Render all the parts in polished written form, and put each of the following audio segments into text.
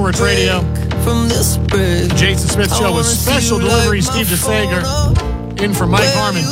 Sports Radio. From this bridge, The Jason Smith Show with special delivery Steve DeSager in for Mike Harmon.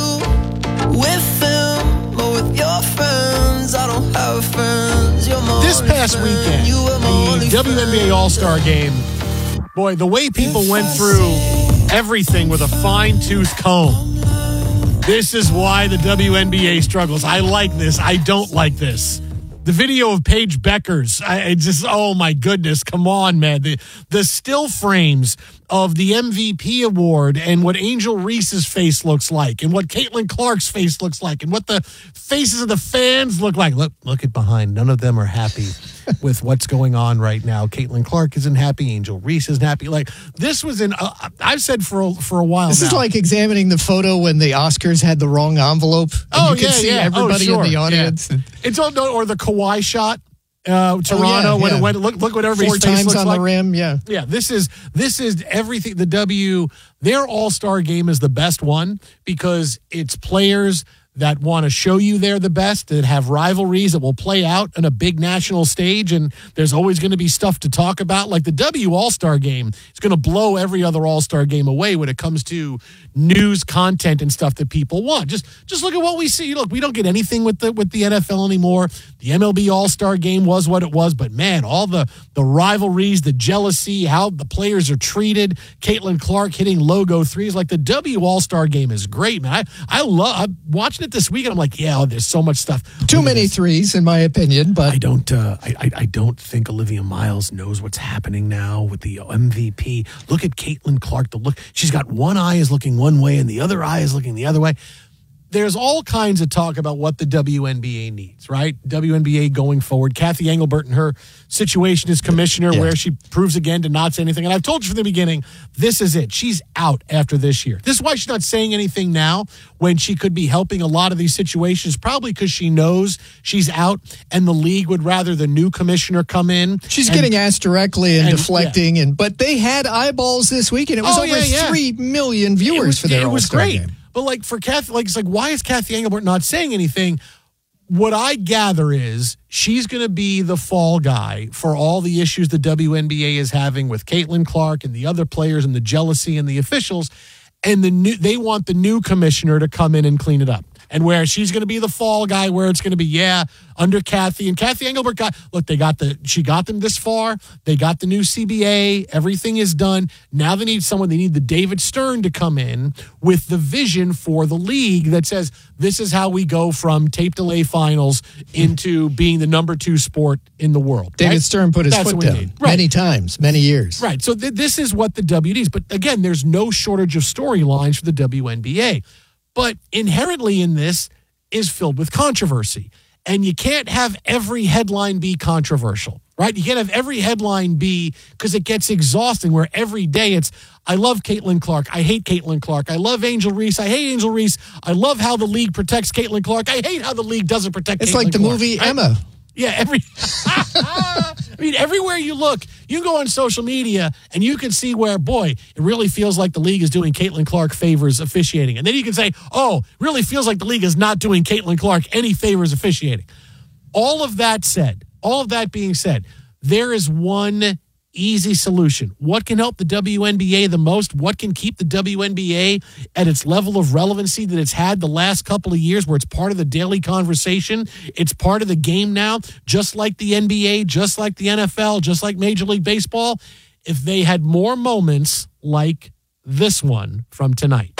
With him or with your friends, I don't have friends. You're my This only past friend. weekend, You were my only the WNBA friend. All-Star Game, boy, the way people went through everything with a fine-tooth comb. This is why the WNBA struggles. I like this. I don't like this. The video of Paige Beckers, I just, oh my goodness, come on, man. The still frames of the MVP award and what Angel Reese's face looks like and what Caitlin Clark's face looks like and what the faces of the fans look like. Look at behind. None of them are happy with what's going on right now. Caitlin Clark isn't happy. Angel Reese isn't happy. Like, this was I've said for a while This now. is like examining the photo when the Oscars had the wrong envelope. And you could see everybody in the audience. Yeah. It's all, or the Kawhi shot. Toronto when it went. Look what everybody's 4 face times looks on like. the rim. Yeah. This is everything. Their All-Star game is the best one because it's players that want to show you they're the best, that have rivalries that will play out on a big national stage, and there's always going to be stuff to talk about. Like the W All-Star game is going to blow every other All-Star game away when it comes to news content and stuff that people want. Just look at what we see. Look, we don't get anything with the NFL anymore. The MLB All-Star game was what it was, but man, all the rivalries, the jealousy, how the players are treated, Caitlin Clark hitting logo threes, like the W All-Star game is great, man. I'm watching it this weekend. I'm like, there's so much stuff. Too many threes, in my opinion, but I don't think Olivia Miles knows what's happening now with the MVP. Look at Caitlin Clark. She's got one eye is looking one way and the other eye is looking the other way. There's all kinds of talk about what the WNBA needs, right? WNBA going forward. Kathy Engelbert and her situation as commissioner, where she proves again to not say anything. And I've told you from the beginning, this is it. She's out after this year. This is why she's not saying anything now when she could be helping a lot of these situations, probably because she knows she's out and the league would rather the new commissioner come in. She's getting asked directly and deflecting. But they had eyeballs this week, and it was over 3 million viewers for their All-Star game. But like for Kathy, it's like, why is Kathy Engelbert not saying anything? What I gather is she's going to be the fall guy for all the issues the WNBA is having with Caitlin Clark and the other players and the jealousy and the officials. And they want the new commissioner to come in and clean it up. And where she's going to be the fall guy, where it's going to be, under Kathy. And Kathy Engelbert she got them this far. They got the new CBA. Everything is done. Now they need the David Stern to come in with the vision for the league that says, this is how we go from tape delay finals into being the number 2 sport in the world. David right? Stern put his foot down many times, many years. Right. So this is what the W needs. But again, there's no shortage of storylines for the WNBA. But inherently in this is filled with controversy. And you can't have every headline be controversial, right? You can't have every headline be, because it gets exhausting, where every day it's, I love Caitlin Clark. I hate Caitlin Clark. I love Angel Reese. I hate Angel Reese. I love how the league protects Caitlin Clark. I hate how the league doesn't protect Caitlin Clark. It's like the movie Emma. Yeah, everywhere you look, you can go on social media and you can see where, boy, it really feels like the league is doing Caitlin Clark favors officiating. And then you can say, it really feels like the league is not doing Caitlin Clark any favors officiating. All of that being said, there is one easy solution. What can help the WNBA the most? What can keep the WNBA at its level of relevancy that it's had the last couple of years, where it's part of the daily conversation? It's part of the game now, just like the NBA, just like the NFL, just like Major League Baseball. If they had more moments like this one from tonight.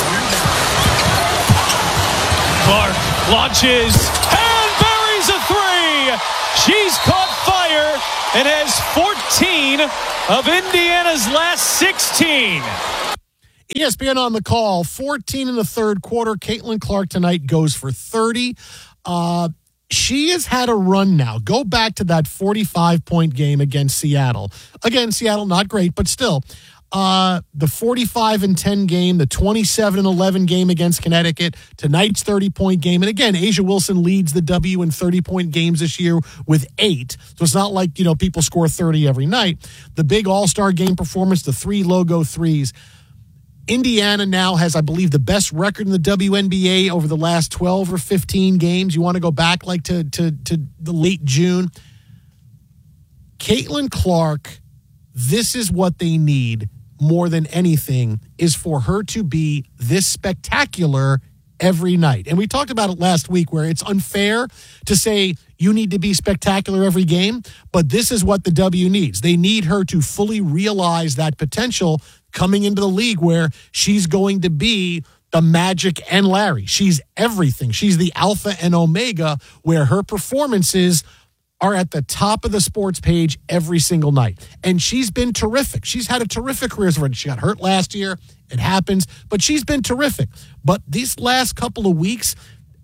Clark launches and buries a 3. She's caught fire and has 14 of Indiana's last 16. ESPN on the call, 14 in the third quarter. Caitlin Clark tonight goes for 30. She has had a run now. Go back to that 45-point game against Seattle. Again, Seattle, not great, but still. The 45-10 game, the 27-11 game against Connecticut, tonight's 30-point game. And again, Asia Wilson leads the W in 30-point games this year with 8. So it's not like, people score 30 every night. The big all-star game performance, the 3 logo threes. Indiana now has, I believe, the best record in the WNBA over the last 12 or 15 games. You want to go back like to the late June. Caitlin Clark this is what they need more than anything, is for her to be this spectacular every night. And we talked about it last week, where it's unfair to say you need to be spectacular every game, but this is what the W needs. They need her to fully realize that potential coming into the league, where she's going to be the Magic and Larry. She's everything. She's the alpha and omega, where her performances are at the top of the sports page every single night. And she's been terrific. She's had a terrific career. She got hurt last year. It happens. But she's been terrific. But these last couple of weeks,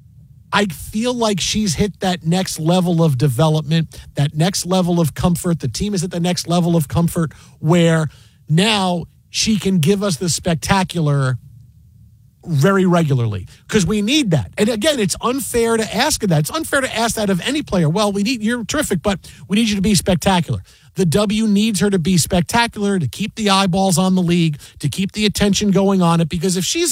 I feel like she's hit that next level of development, that next level of comfort. The team is at the next level of comfort, where now she can give us the spectacular very regularly, because we need that. And again, it's unfair to ask of that. It's unfair to ask that of any player. Well, you're terrific, but we need you to be spectacular. The W needs her to be spectacular, to keep the eyeballs on the league, to keep the attention going on it. Because if she's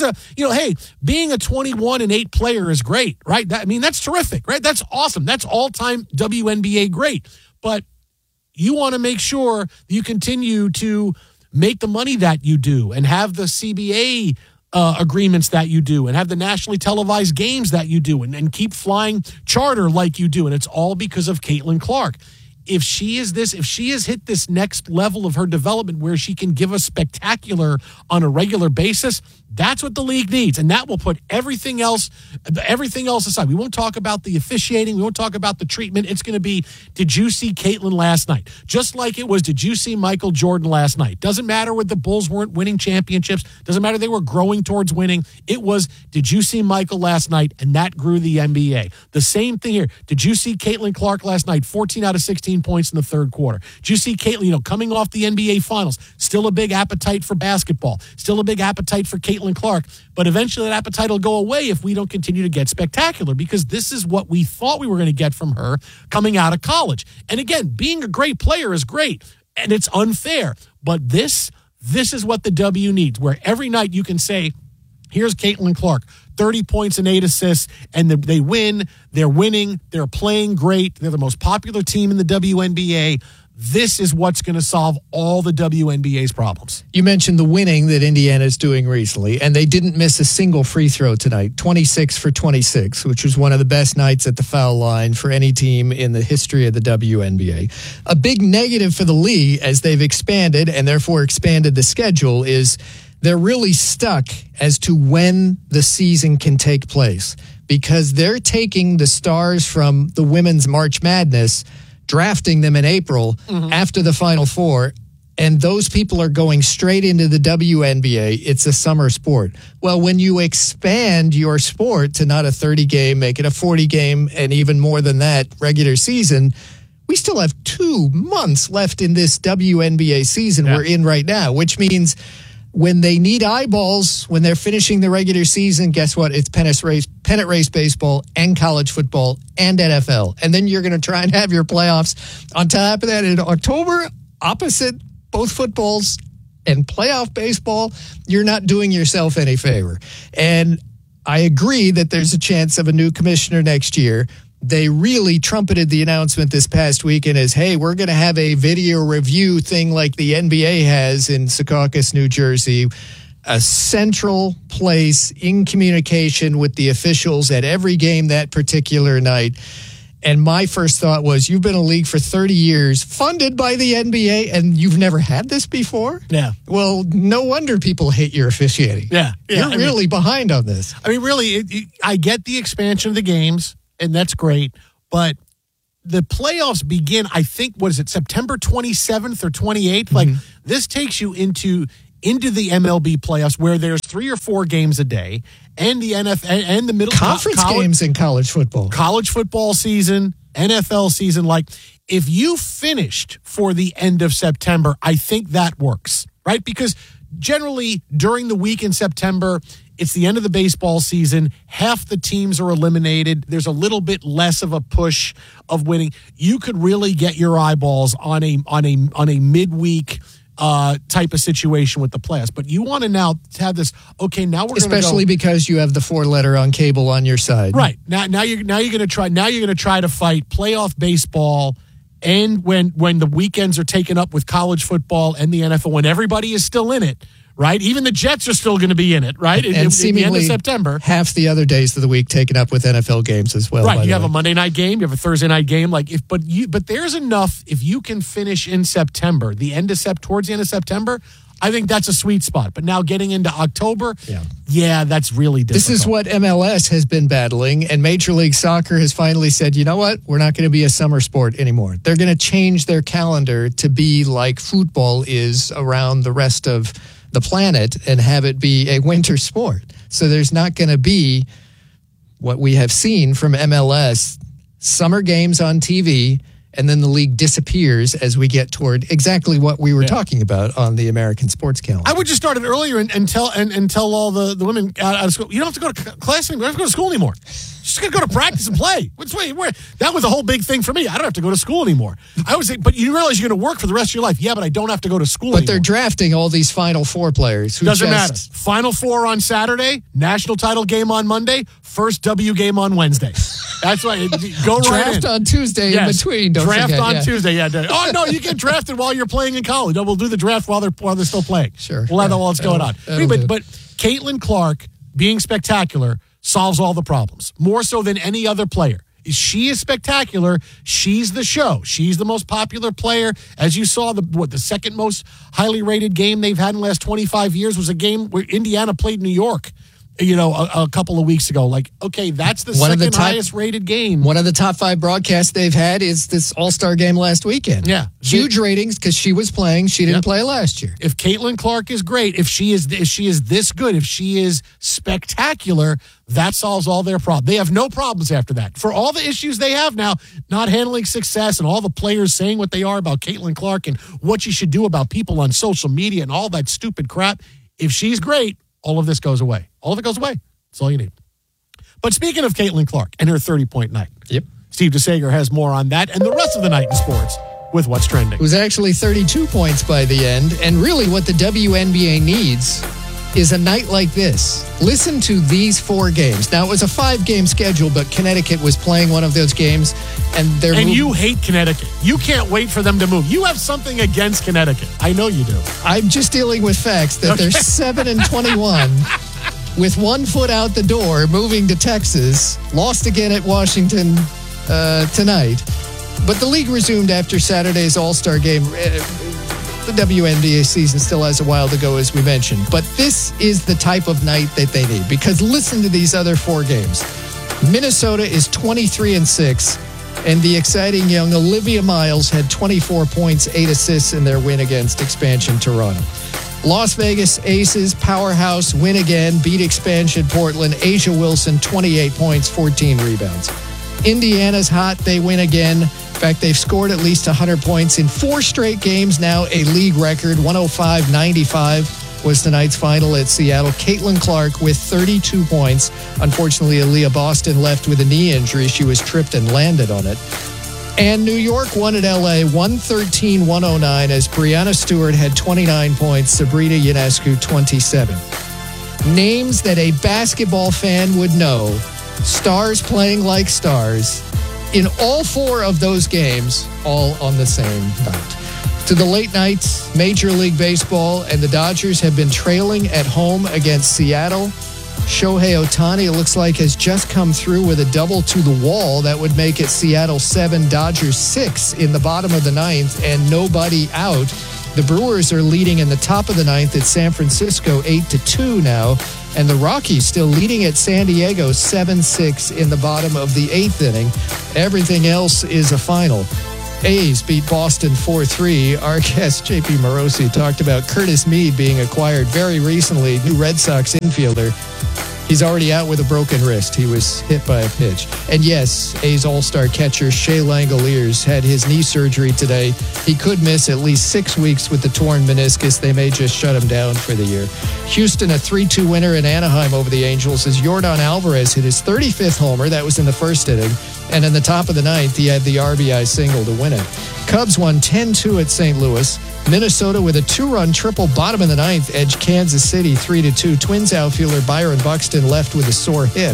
being a 21-8 player is great, right? That's terrific, right? That's awesome. That's all-time WNBA great. But you want to make sure that you continue to make the money that you do, and have the CBA agreements that you do, and have the nationally televised games that you do, and keep flying charter like you do. And it's all because of Caitlin Clark. If she has hit this next level of her development, where she can give us spectacular on a regular basis, that's what the league needs. And that will put everything else aside. We won't talk about the officiating. We won't talk about the treatment. It's going to be, did you see Caitlin last night? Just like it was, did you see Michael Jordan last night? Doesn't matter whether the Bulls weren't winning championships. Doesn't matter they were growing towards winning. It was, did you see Michael last night? And that grew the NBA. The same thing here. Did you see Caitlin Clark last night? 14 out of 16 points in the third quarter. Did you see Caitlin, coming off the NBA Finals? Still a big appetite for basketball. Still a big appetite for Caitlin Clark. But eventually that appetite will go away if we don't continue to get spectacular, because this is what we thought we were going to get from her coming out of college. And again, being a great player is great, and it's unfair. But this is what the W needs, where every night you can say, here's Caitlin Clark, 30 points and 8 assists, and they win. They're winning. They're playing great. They're the most popular team in the WNBA. This is what's going to solve all the WNBA's problems. You mentioned the winning that Indiana's doing recently, and they didn't miss a single free throw tonight, 26 for 26, which was one of the best nights at the foul line for any team in the history of the WNBA. A big negative for the league, as they've expanded and therefore expanded the schedule, is they're really stuck as to when the season can take place, because they're taking the stars from the women's March Madness, drafting them in April after the Final Four, and those people are going straight into the WNBA. It's a summer sport. Well, when you expand your sport to not a 30-game, make it a 40-game, and even more than that, regular season, we still have 2 months left in this WNBA season we're in right now, which means when they need eyeballs, when they're finishing the regular season, guess what? It's pennant race baseball and college football and NFL. And then you're going to try and have your playoffs on top of that in October, opposite both footballs and playoff baseball. You're not doing yourself any favor. And I agree that there's a chance of a new commissioner next year. They really trumpeted the announcement this past weekend as, hey, we're going to have a video review thing like the NBA has in Secaucus, New Jersey, a central place in communication with the officials at every game that particular night. And my first thought was, you've been in a league for 30 years, funded by the NBA, and you've never had this before? Yeah. Well, no wonder people hate your officiating. Yeah. You're really behind on this. I mean, really, I get the expansion of the games, and that's great, but the playoffs begin, I think, September 27th or 28th? Like, this takes you into the MLB playoffs, where there's 3 or 4 games a day, and the NFL and the middle conference games in college football season, NFL season. Like, if you finished for the end of September, I think that works, right? Because generally during the week in September, it's the end of the baseball season. Half the teams are eliminated. There's a little bit less of a push of winning. You could really get your eyeballs on a midweek type of situation with the playoffs. But you want to now have this, okay, now we're going to go. Especially because you have the 4-letter on cable on your side. Right. Now you're going to try to fight playoff baseball and when the weekends are taken up with college football and the NFL, when everybody is still in it, right? Even the Jets are still going to be in it, right? And seemingly at the end of September. Half the other days of the week taken up with NFL games as well. Right, you have a Monday night game, you have a Thursday night game, but there's enough if you can finish in September, towards the end of September. I think that's a sweet spot. But now getting into October, that's really difficult. This is what MLS has been battling, and Major League Soccer has finally said, you know what? We're not going to be a summer sport anymore. They're going to change their calendar to be like football is around the rest of the planet and have it be a winter sport. So there's not going to be what we have seen from MLS, summer games on TV, and then the league disappears as we get toward exactly what we were talking about on the American sports calendar. I would just start it earlier and tell all the women out of school, you don't have to go to class anymore. You don't have to go to school anymore. Just got to go to practice and play. That was a whole big thing for me. I don't have to go to school anymore. I was, but you realize you're going to work for the rest of your life. Yeah, but I don't have to go to school anymore. But they're drafting all these Final Four players. Doesn't matter. Final Four on Saturday, national title game on Monday, first W game on Wednesday. That's why. Go right draft in. on Tuesday in between. Don't draft forget, on Tuesday. Yeah. Oh no, you get drafted while you're playing in college. No, we'll do the draft while they're still playing. Sure. We'll have all that's going on. But Caitlin Clark being spectacular solves all the problems more so than any other player. She is spectacular. She's the show. She's the most popular player. As you saw, the second most highly rated game they've had in the last 25 years was a game where Indiana played New York. A couple of weeks ago. Okay, that's the second highest rated game. One of the top 5 broadcasts they've had is this All-Star game last weekend. Yeah. Huge ratings because she was playing. She didn't play last year. If Caitlin Clark is great, if she is this good, if she is spectacular, that solves all their problems. They have no problems after that. For all the issues they have now, not handling success and all the players saying what they are about Caitlin Clark and what you should do about people on social media and all that stupid crap, if she's great, all of this goes away. All of it goes away. That's all you need. But speaking of Caitlin Clark and her 30-point night, Steve DeSager has more on that and the rest of the night in sports with What's Trending. It was actually 32 points by the end, and really what the WNBA needs is a night like this. Listen to these 4 games. Now, it was a 5-game schedule, but Connecticut was playing one of those games, and you hate Connecticut. You can't wait for them to move. You have something against Connecticut. I know you do. I'm just dealing with facts that they're 7-21 with 1 foot out the door, moving to Texas, lost again at Washington tonight. But the league resumed after Saturday's All-Star game. The WNBA season still has a while to go, as we mentioned. But this is the type of night that they need, because listen to these other 4 games. Minnesota is 23-6, and the exciting young Olivia Miles had 24 points, 8 assists in their win against expansion Toronto. Las Vegas Aces, powerhouse, win again, beat expansion Portland. Asia Wilson, 28 points, 14 rebounds. Indiana's hot, they win again. In fact, they've scored at least 100 points in 4 straight games now, a league record. 105-95 was tonight's final at Seattle. Caitlin Clark with 32 points. Unfortunately, Aaliyah Boston left with a knee injury. She was tripped and landed on it. And New York won at LA 113-109 as Brianna Stewart had 29 points, Sabrina Ionescu 27. Names that a basketball fan would know. Stars playing like stars. In all 4 of those games, all on the same night. To the late nights, Major League Baseball and the Dodgers have been trailing at home against Seattle. Shohei Ohtani, it looks like, has just come through with a double to the wall. That would make it Seattle 7, Dodgers 6 in the bottom of the 9th, and nobody out. The Brewers are leading in the top of the 9th at San Francisco 8-2 now. And the Rockies still leading at San Diego 7-6 in the bottom of the 8th inning. Everything else is a final. A's beat Boston 4-3. Our guest, JP Morosi, talked about Curtis Mead being acquired very recently, new Red Sox infielder. He's already out with a broken wrist. He was hit by a pitch. And yes, A's All-Star catcher Shea Langoliers had his knee surgery today. He could miss at least 6 weeks with the torn meniscus. They may just shut him down for the year. Houston, a 3-2 winner in Anaheim over the Angels as Yordan Alvarez hit his 35th homer. That was in the first inning. And in the top of the 9th, he had the RBI single to win it. Cubs won 10-2 at St. Louis. Minnesota with a 2-run triple bottom of the 9th edged Kansas City 3-2. Twins outfielder Byron Buxton left with a sore hip.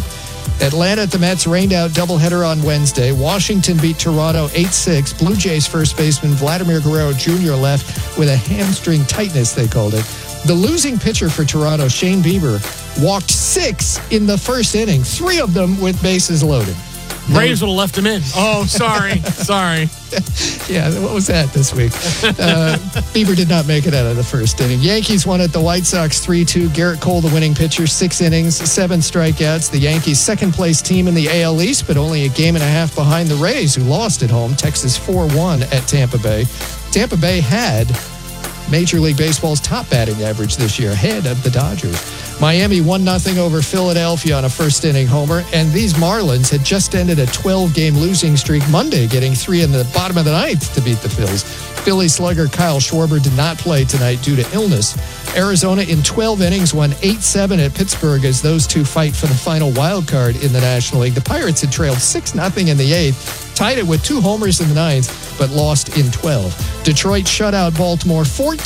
Atlanta at the Mets rained out doubleheader on Wednesday. Washington beat Toronto 8-6. Blue Jays first baseman Vladimir Guerrero Jr. left with a hamstring tightness, they called it. The losing pitcher for Toronto, Shane Bieber, walked 6 in the first inning, 3 of them with bases loaded. Braves would have left him in. Oh, sorry. Sorry. Yeah, what was that this week? Bieber did not make it out of the first inning. Yankees won at the White Sox 3-2. Garrett Cole, the winning pitcher, 6 innings, 7 strikeouts. The Yankees, second-place team in the AL East, but only a game and a half behind the Rays, who lost at home. Texas 4-1 at Tampa Bay. Tampa Bay had Major League Baseball's top batting average this year, ahead of the Dodgers. Miami 1-0 over Philadelphia on a first-inning homer, and these Marlins had just ended a 12-game losing streak Monday, getting 3 in the bottom of the ninth to beat the Phils. Philly slugger Kyle Schwarber did not play tonight due to illness. Arizona in 12 innings won 8-7 at Pittsburgh as those two fight for the final wild card in the National League. The Pirates had trailed 6-0 in the 8th, tied it with 2 homers in the 9th, but lost in 12. Detroit shut out Baltimore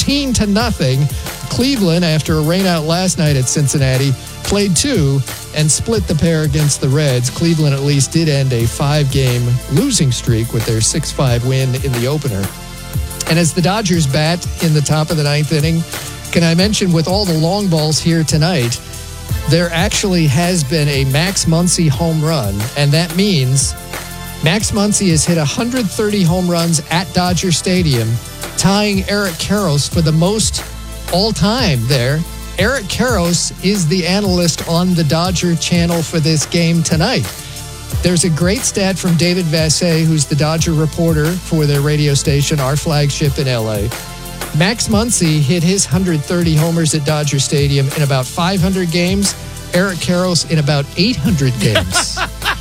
14-0. Cleveland, after a rainout last night at Cincinnati, played 2 and split the pair against the Reds. Cleveland at least did end a 5-game losing streak with their 6-5 win in the opener. And as the Dodgers bat in the top of the 9th inning, can I mention with all the long balls here tonight, there actually has been a Max Muncy home run, and that means Max Muncy has hit 130 home runs at Dodger Stadium, tying Eric Karros for the most all-time there. Eric Karros is the analyst on the Dodger channel for this game tonight. There's a great stat from David Vassay, who's the Dodger reporter for their radio station, our flagship in L.A. Max Muncy hit his 130 homers at Dodger Stadium in about 500 games. Eric Karros in about 800 games.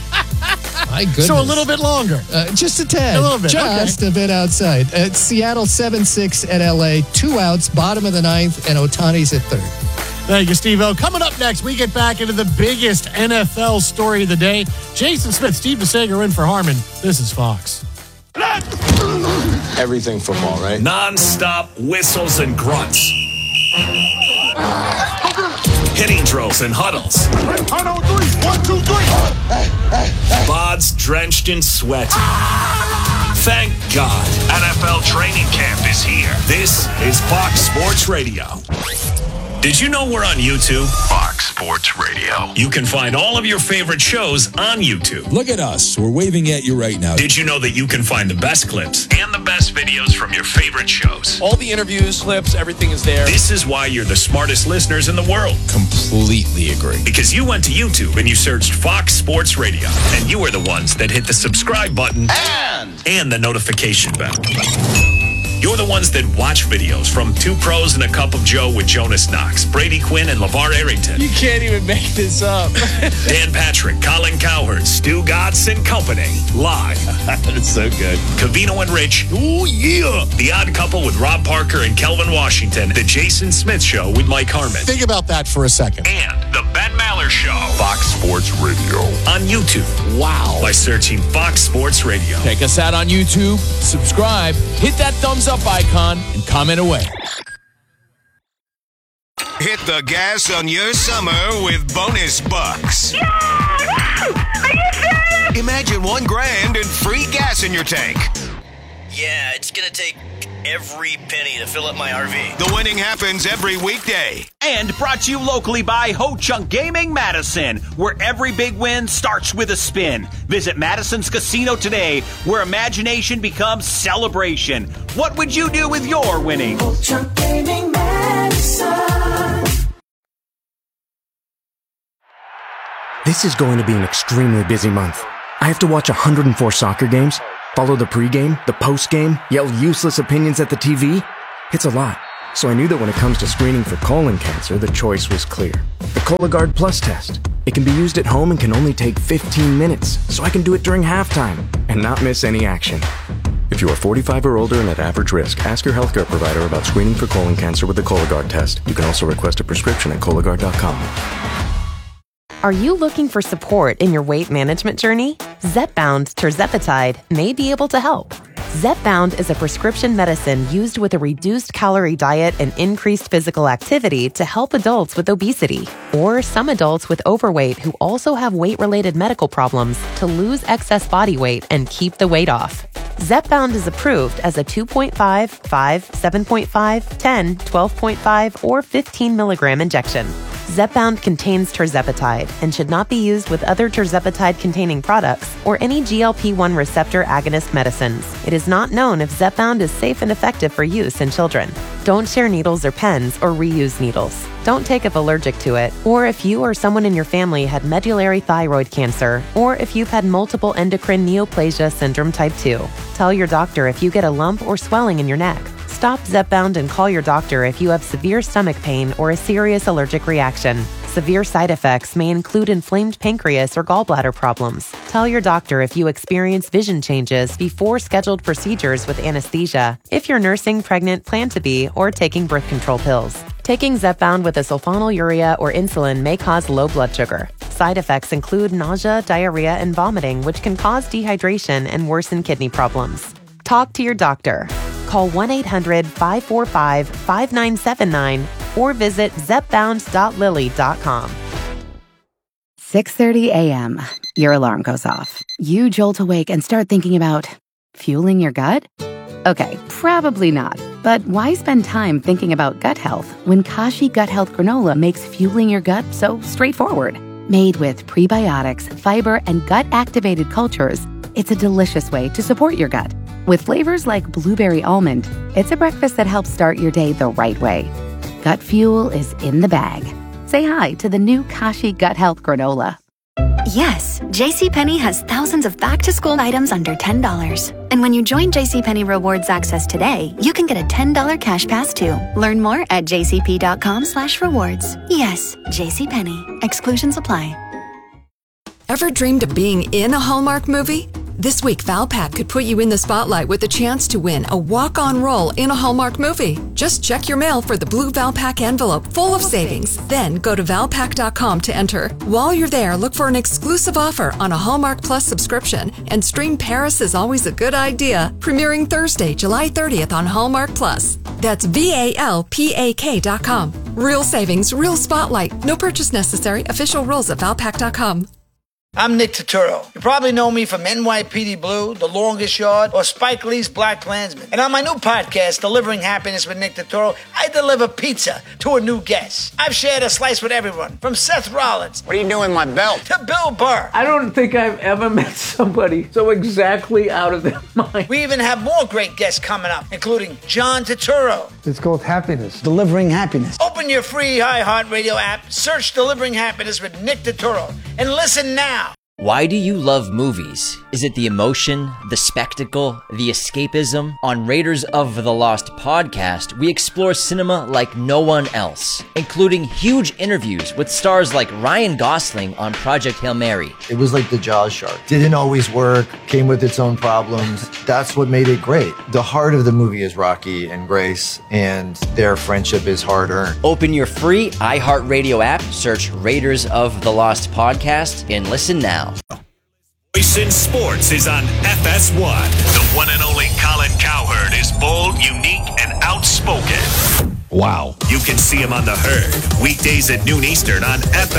My goodness. So a little bit longer. Just a tad. A little bit. Just a bit outside. Seattle 7-6 at LA. 2 outs, bottom of the 9th, and Ohtani's at 3rd. Thank you, Steve-O. Coming up next, we get back into the biggest NFL story of the day. Jason Smith, Steve DeSager in for Harmon. This is Fox. Everything football, right? Non-stop whistles and grunts. Hitting drills and huddles. 1, 2, 3. Bods drenched in sweat. Thank God. NFL training camp is here. This is Fox Sports Radio. Did you know we're on YouTube? Fox Sports Radio. You can find all of your favorite shows on YouTube. Look at us. We're waving at you right now. Did you know that you can find the best clips and the best videos from your favorite shows? All the interviews, clips, everything is there. This is why you're the smartest listeners in the world. Completely agree. Because you went to YouTube and you searched Fox Sports Radio, and you are the ones that hit the subscribe button and the notification bell. You're the ones that watch videos from Two Pros and a Cup of Joe with Jonas Knox, Brady Quinn, and LeVar Arrington. You can't even make this up. Dan Patrick, Colin Cowherd, Stu Gatz and Company, live. That's so good. Covino and Rich. Ooh, yeah. The Odd Couple with Rob Parker and Kelvin Washington. The Jason Smith Show with Mike Harmon. Think about that for a second. And the Ben Maller Show. Fox Sports Radio. On YouTube. Wow. By searching Fox Sports Radio. Check us out on YouTube. Subscribe. Hit that thumbs up icon and comment away. Hit the gas on your summer with bonus bucks. Yeah! Are you serious? Imagine $1,000 and free gas in your tank. Yeah, it's gonna take every penny to fill up my RV. The winning happens every weekday. And brought to you locally by Ho Chunk Gaming Madison, where every big win starts with a spin. Visit Madison's Casino today, where imagination becomes celebration. What would you do with your winnings? Ho Chunk Gaming Madison. This is going to be an extremely busy month. I have to watch 104 soccer games, follow the pregame, the postgame, yell useless opinions at the TV. It's a lot. So I knew that when it comes to screening for colon cancer, the choice was clear. The Cologuard Plus test. It can be used at home and can only take 15 minutes, so I can do it during halftime and not miss any action. If you are 45 or older and at average risk, ask your healthcare provider about screening for colon cancer with the Cologuard test. You can also request a prescription at Cologuard.com. Are you looking for support in your weight management journey? Zepbound tirzepatide may be able to help. Zepbound is a prescription medicine used with a reduced calorie diet and increased physical activity to help adults with obesity, or some adults with overweight who also have weight-related medical problems to lose excess body weight and keep the weight off. Zepbound is approved as a 2.5, 5, 7.5, 10, 12.5, or 15 milligram injection. Zepbound contains tirzepatide and should not be used with other tirzepatide-containing products or any GLP-1 receptor agonist medicines. It is not known if Zepbound is safe and effective for use in children. Don't share needles or pens or reuse needles. Don't take if allergic to it, or if you or someone in your family had medullary thyroid cancer, or if you've had multiple endocrine neoplasia syndrome type 2. Tell your doctor if you get a lump or swelling in your neck. Stop Zepbound and call your doctor if you have severe stomach pain or a serious allergic reaction. Severe side effects may include inflamed pancreas or gallbladder problems. Tell your doctor if you experience vision changes before scheduled procedures with anesthesia, if you're nursing, pregnant, plan to be, or taking birth control pills. Taking Zepbound with a sulfonylurea or insulin may cause low blood sugar. Side effects include nausea, diarrhea, and vomiting, which can cause dehydration and worsen kidney problems. Talk to your doctor. Call 1-800-545-5979 or visit zepbound.lilly.com. 6:30 a.m. Your alarm goes off. You jolt awake and start thinking about fueling your gut? Okay, probably not. But why spend time thinking about gut health when Kashi Gut Health Granola makes fueling your gut so straightforward? Made with prebiotics, fiber, and gut-activated cultures, it's a delicious way to support your gut. With flavors like blueberry almond, it's a breakfast that helps start your day the right way. Gut fuel is in the bag. Say hi to the new Kashi Gut Health Granola. Yes, JCPenney has thousands of back-to-school items under $10. And when you join JCPenney Rewards Access today, you can get a $10 cash pass too. Learn more at jcp.com/rewards. Yes, JCPenney. Exclusions apply. Ever dreamed of being in a Hallmark movie? This week, Valpak could put you in the spotlight with a chance to win a walk-on role in a Hallmark movie. Just check your mail for the blue Valpak envelope full of savings. Then go to Valpak.com to enter. While you're there, look for an exclusive offer on a Hallmark Plus subscription and stream Paris is Always a Good Idea, premiering Thursday, July 30th on Hallmark Plus. That's VALPAK.com. Real savings, real spotlight. No purchase necessary. Official rules at Valpak.com. I'm Nick Turturro. You probably know me from NYPD Blue, The Longest Yard, or Spike Lee's Black Klansman. And on my new podcast, Delivering Happiness with Nick Turturro, I deliver pizza to a new guest. I've shared a slice with everyone, from Seth Rollins. What are you doing with my belt? To Bill Burr. I don't think I've ever met somebody so exactly out of their mind. We even have more great guests coming up, including John Turturro. It's called Happiness. Delivering Happiness. Open your free iHeartRadio app, search Delivering Happiness with Nick Turturro, and listen now. Why do you love movies? Is it the emotion, the spectacle, the escapism? On Raiders of the Lost podcast, we explore cinema like no one else, including huge interviews with stars like Ryan Gosling on Project Hail Mary. It was like the Jaws shark. Didn't always work, came with its own problems. That's what made it great. The heart of the movie is Rocky and Grace, and their friendship is hard-earned. Open your free iHeartRadio app, search Raiders of the Lost podcast, and listen now. Voice in Sports is on FS1. The one and only Colin Cowherd is bold, unique, and outspoken. Wow. You can see him on The Herd, weekdays at noon Eastern on FS.